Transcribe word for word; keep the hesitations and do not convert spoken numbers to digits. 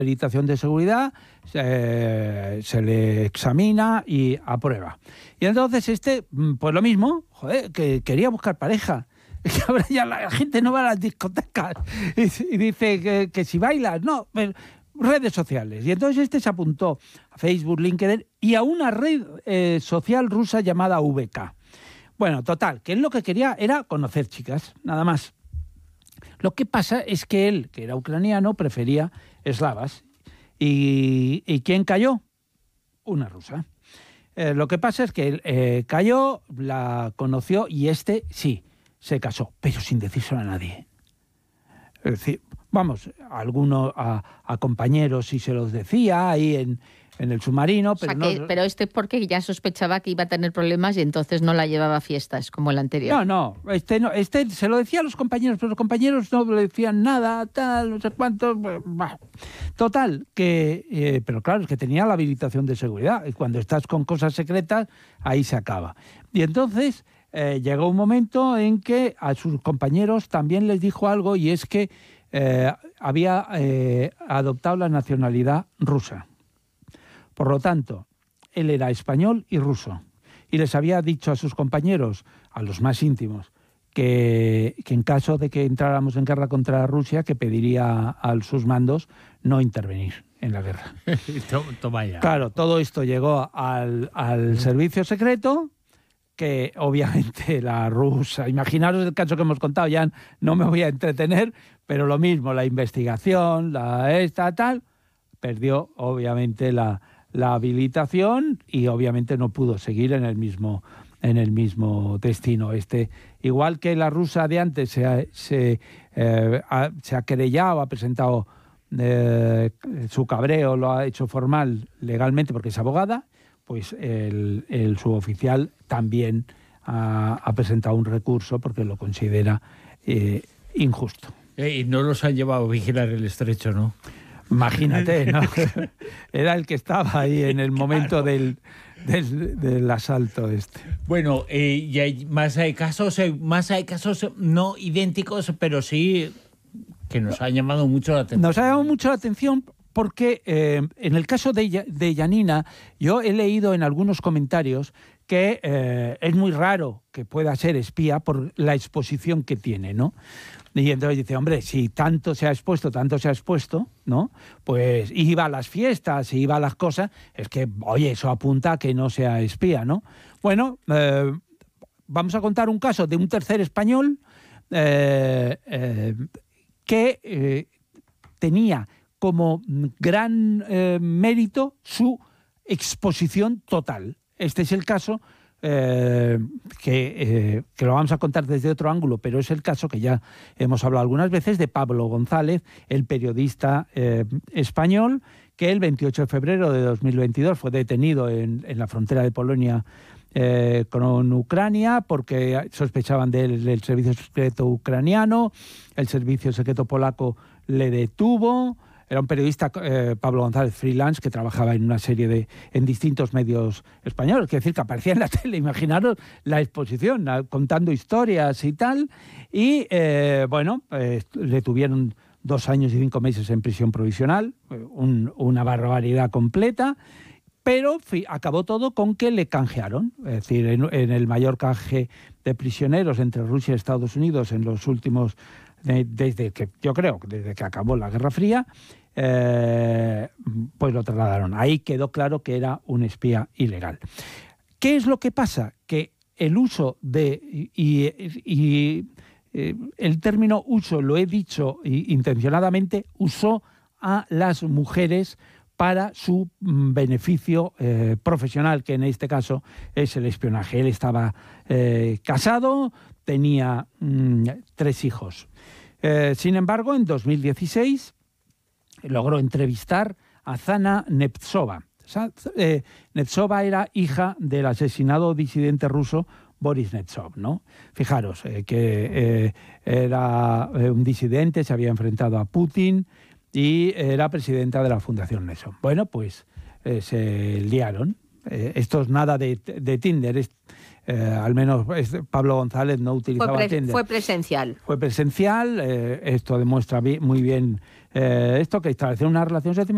habilitación de seguridad, eh, se le examina y aprueba. Y entonces este, pues lo mismo, joder, que quería buscar pareja. Que ahora ya la gente no va a las discotecas y, y dice que, que si bailas, no, pero redes sociales. Y entonces este se apuntó a Facebook, LinkedIn y a una red eh, social rusa llamada V K. Bueno, total, que él lo que quería era conocer chicas, nada más. Lo que pasa es que él, que era ucraniano, prefería eslavas. ¿Y, y quién cayó? Una rusa. Eh, lo que pasa es que él eh, cayó, la conoció y este sí, se casó, pero sin decírselo a nadie. Es decir, vamos, a algunos, a, a compañeros sí se los decía ahí en, en el submarino, pero o sea que, no... Pero este porque ya sospechaba que iba a tener problemas y entonces no la llevaba a fiestas, como el anterior. No, no, este, no, este se lo decía a los compañeros, pero los compañeros no le decían nada, tal, no sé cuánto... Bah. Total, que... Eh, pero claro, es que tenía la habilitación de seguridad, y cuando estás con cosas secretas, ahí se acaba. Y entonces... Eh, llegó un momento en que a sus compañeros también les dijo algo, y es que eh, había eh, adoptado la nacionalidad rusa. Por lo tanto, él era español y ruso. Y les había dicho a sus compañeros, a los más íntimos, que, que en caso de que entráramos en guerra contra Rusia, que pediría a sus mandos no intervenir en la guerra. Toma ya. Claro, todo esto llegó al, al servicio secreto, que obviamente la rusa, imaginaros el caso que hemos contado, ya no me voy a entretener, pero lo mismo, la investigación, la esta, tal, perdió obviamente la, la habilitación y obviamente no pudo seguir en el mismo, en el mismo destino. Este, igual que la rusa de antes se ha, se, eh, ha, se ha querellado, ha presentado eh, su cabreo, lo ha hecho formal legalmente porque es abogada, pues el, el suboficial también ha, ha presentado un recurso porque lo considera eh, injusto. Y no los han llevado a vigilar el estrecho, ¿no? Imagínate, ¿no? Era el que estaba ahí en el momento claro. del, del, del asalto este. Bueno, eh, y hay más hay casos, más hay casos no idénticos, pero sí que nos han llamado mucho la atención. Nos ha llamado mucho la atención porque eh, en el caso de, de Janina, yo he leído en algunos comentarios que eh, es muy raro que pueda ser espía por la exposición que tiene, ¿no? Y entonces dice, hombre, si tanto se ha expuesto, tanto se ha expuesto, ¿no? Pues iba a las fiestas, iba a las cosas, es que, oye, eso apunta a que no sea espía, ¿no? Bueno, eh, vamos a contar un caso de un tercer español eh, eh, que eh, tenía como gran eh, mérito su exposición total. Este es el caso eh, que, eh, que lo vamos a contar desde otro ángulo, pero es el caso que ya hemos hablado algunas veces de Pablo González, el periodista eh, español, que el veintiocho de febrero de dos mil veintidós fue detenido en, en la frontera de Polonia eh, con Ucrania porque sospechaban del, del servicio secreto ucraniano, el servicio secreto polaco le detuvo. Era un periodista, eh, Pablo González, freelance, que trabajaba en una serie de, en distintos medios españoles, es decir, que aparecía en la tele, imaginaros la exposición, contando historias y tal, y eh, bueno, eh, le tuvieron dos años y cinco meses en prisión provisional, un, una barbaridad completa, pero fi, acabó todo con que le canjearon, es decir, en, en el mayor canje de prisioneros entre Rusia y Estados Unidos en los últimos, de, desde que, yo creo, desde que acabó la Guerra Fría, Eh, pues lo trasladaron. Ahí quedó claro que era un espía ilegal. ¿Qué es lo que pasa? Que el uso de... Y, y, y eh, el término uso, lo he dicho intencionadamente, usó a las mujeres para su beneficio eh, profesional, que en este caso es el espionaje. Él estaba eh, casado, tenía mm, tres hijos. Eh, sin embargo, en dos mil dieciséis... logró entrevistar a Zana Nemtsova. Eh, Nemtsova era hija del asesinado disidente ruso Boris Nemtsov, ¿no? Fijaros eh, que eh, era un disidente, se había enfrentado a Putin y era presidenta de la Fundación Nemtsov. Bueno, pues eh, se liaron. Eh, esto es nada de, de Tinder, es, eh, al menos es, Pablo González no utilizaba fue pre Tinder. Fue presencial. Fue presencial, eh, esto demuestra muy bien eh, esto, que establecer una relación sentimental